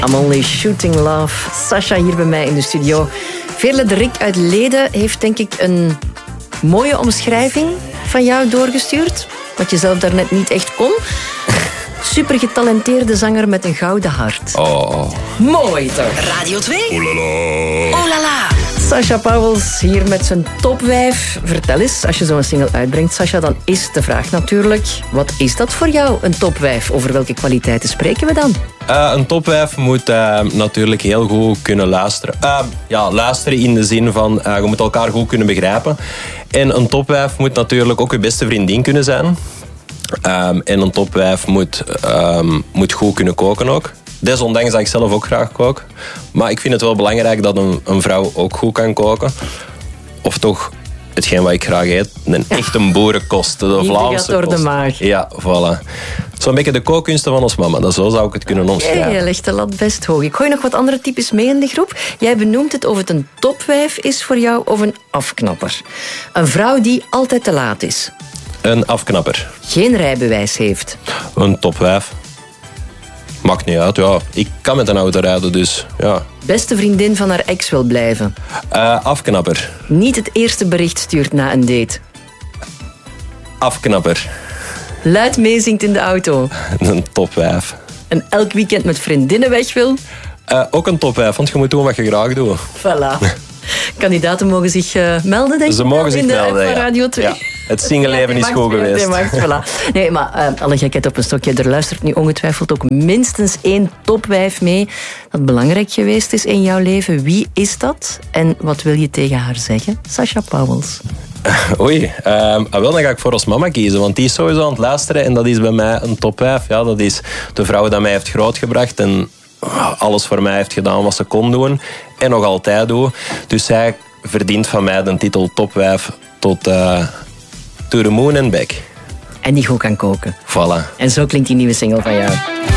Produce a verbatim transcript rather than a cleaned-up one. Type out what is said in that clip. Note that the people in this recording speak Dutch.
I'm Only Shooting Love. Sasha hier bij mij in de studio. Veerle de Rik uit Leden heeft denk ik een mooie omschrijving van jou doorgestuurd. Wat je zelf daarnet niet echt kon. Super getalenteerde zanger met een gouden hart. Oh. Mooi toch? Radio twee. Oh la la. Oh la la. Sasha Pauwels hier met zijn topwijf. Vertel eens, als je zo'n single uitbrengt, Sasha, dan is de vraag natuurlijk... Wat is dat voor jou, een topwijf? Over welke kwaliteiten spreken we dan? Uh, een topwijf moet uh, natuurlijk heel goed kunnen luisteren. Uh, ja, luisteren in de zin van, uh, je moet elkaar goed kunnen begrijpen. En een topwijf moet natuurlijk ook je beste vriendin kunnen zijn. Um, en een topwijf moet, um, moet goed kunnen koken ook. Desondanks dat ik zelf ook graag kook. Maar ik vind het wel belangrijk dat een, een vrouw ook goed kan koken. Of toch, hetgeen wat ik graag eet, een echte boerenkost. De Liefde Vlaamse gaat door kost. de maag. Ja, voilà. Zo'n beetje de kookkunsten van ons mama. Dat zo zou ik het kunnen omschrijven. Okay, je legt de lat best hoog. Ik gooi nog wat andere types mee in de groep. Jij benoemt het of het een topwijf is voor jou of een afknapper. Een vrouw die altijd te laat is. Een afknapper. Geen rijbewijs heeft. Een topwijf. Maakt niet uit, ja. Ik kan met een auto rijden, dus ja. Beste vriendin van haar ex wil blijven. Uh, afknapper. Niet het eerste bericht stuurt na een date. Afknapper. Luid meezingt in de auto. Een topwijf. En elk weekend met vriendinnen weg wil. Uh, ook een topwijf, want je moet doen wat je graag doet. Voilà. Kandidaten mogen zich uh, melden, denk ik. Ze mogen zich in de melden, van ja. Radio twee. Ja. Het singleleven is goed geweest. Mag, voilà. Nee, maar uh, alle gekheid op een stokje. Er luistert nu ongetwijfeld ook minstens één topwijf mee dat belangrijk geweest is in jouw leven. Wie is dat? En wat wil je tegen haar zeggen? Sasha Pauwels. Oei, um, wel, dan ga ik voor ons mama kiezen, want die is sowieso aan het luisteren en dat is bij mij een topwijf. Ja, dat is de vrouw die mij heeft grootgebracht en alles voor mij heeft gedaan wat ze kon doen en nog altijd doet. Dus zij verdient van mij de titel topwijf tot uh, to the moon and back. En die goed kan koken. Voilà. En zo klinkt die nieuwe single van jou.